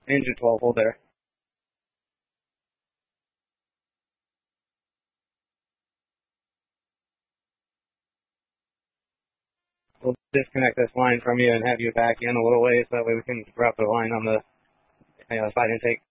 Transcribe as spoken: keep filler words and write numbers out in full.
Engine twelve, hold there. We'll disconnect this line from you and have you back in a little ways, so that way we can drop the line on the uh, side intake.